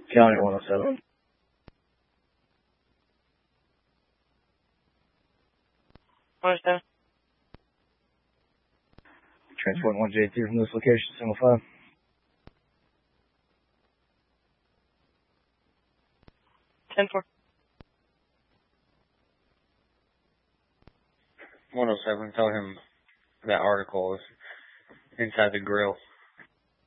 County 107. Understand. Transport 1J3 from this location, single 5. 10-4. 107, tell him that article is inside the grill.